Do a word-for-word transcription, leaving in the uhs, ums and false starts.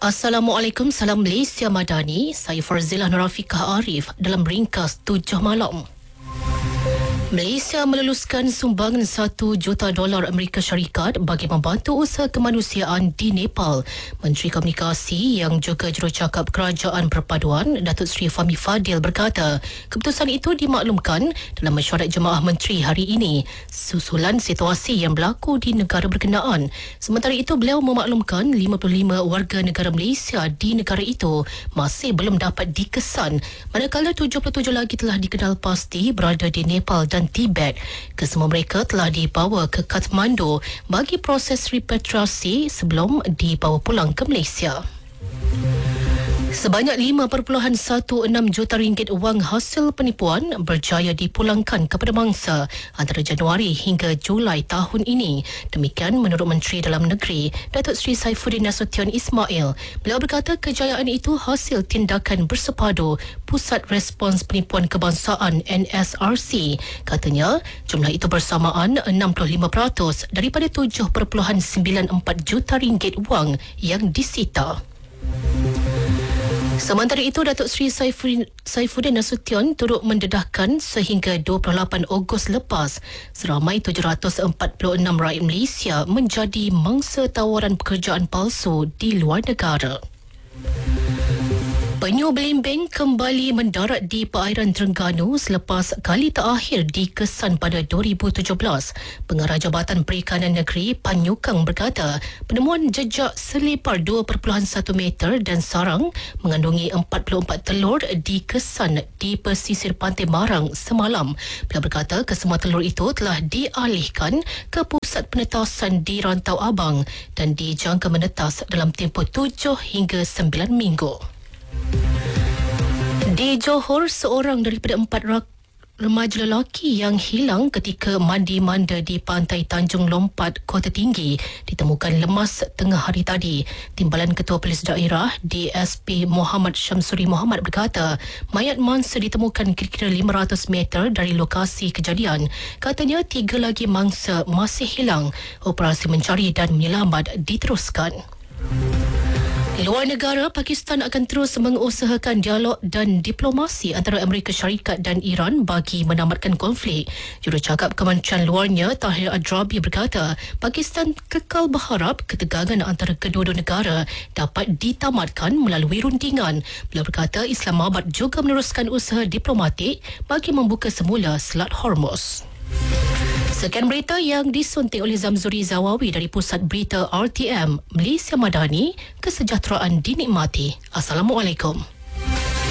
Assalamualaikum, salam Malaysia Madani. Saya Farzilah Nurafiqah Arif dalam ringkas tujuh malam. Malaysia meluluskan sumbangan satu juta dolar Amerika Syarikat bagi membantu usaha kemanusiaan di Nepal. Menteri Komunikasi yang juga jurucakap Kerajaan Perpaduan, Datuk Seri Fahmi Fadil berkata, keputusan itu dimaklumkan dalam mesyuarat jemaah menteri hari ini susulan situasi yang berlaku di negara berkenaan. Sementara itu, beliau memaklumkan lima puluh lima warga negara Malaysia di negara itu masih belum dapat dikesan, manakala tujuh puluh tujuh lagi telah dikenal pasti berada di Nepal dan Tibet. Kesemua mereka telah dibawa ke Kathmandu bagi proses repatriasi sebelum dibawa pulang ke Malaysia. Sebanyak lima perpuluhan satu enam juta ringgit wang hasil penipuan berjaya dipulangkan kepada mangsa antara Januari hingga Julai tahun ini. Demikian menurut Menteri Dalam Negeri, Datuk Seri Saifuddin Nasution Ismail. Beliau berkata kejayaan itu hasil tindakan bersepadu Pusat Respons Penipuan Kebangsaan N S R C. Katanya, jumlah itu bersamaan enam puluh lima peratus daripada tujuh perpuluhan sembilan empat juta ringgit wang yang disita. Sementara itu, Datuk Seri Saifuddin, Saifuddin Nasution turut mendedahkan sehingga dua puluh lapan Ogos lepas, seramai tujuh ratus empat puluh enam rakyat Malaysia menjadi mangsa tawaran pekerjaan palsu di luar negara. Penyu belimbing kembali mendarat di perairan Terengganu selepas kali terakhir dikesan pada dua ribu tujuh belas. Pengarah Jabatan Perikanan Negeri Pan Yukang berkata, penemuan jejak selebar dua perpuluhan satu meter dan sarang mengandungi empat puluh empat telur dikesan di pesisir Pantai Marang semalam. Beliau berkata kesemua telur itu telah dialihkan ke pusat penetasan di Rantau Abang dan dijangka menetas dalam tempoh tujuh hingga sembilan minggu. Di Johor, seorang daripada empat rak remaja lelaki yang hilang ketika mandi manda di pantai Tanjung Lompat, Kota Tinggi ditemukan lemas tengah hari tadi. Timbalan Ketua Polis Daerah D S P Muhammad Syamsuri Muhammad berkata, mayat mangsa ditemukan kira-kira lima ratus meter dari lokasi kejadian. Katanya tiga lagi mangsa masih hilang. Operasi mencari dan menyelamat diteruskan. Luar negara, Pakistan akan terus mengusahakan dialog dan diplomasi antara Amerika Syarikat dan Iran bagi menamatkan konflik. Jurucakap Kementerian Luarnya Tahir Adrabi berkata, Pakistan kekal berharap ketegangan antara kedua-dua negara dapat ditamatkan melalui rundingan. Beliau berkata Islamabad juga meneruskan usaha diplomatik bagi membuka semula Selat Hormuz. Sekian berita yang disuntik oleh Zamzuri Zawawi dari Pusat Berita R T M Malaysia Madani. Kesejahteraan dinikmati. Assalamualaikum.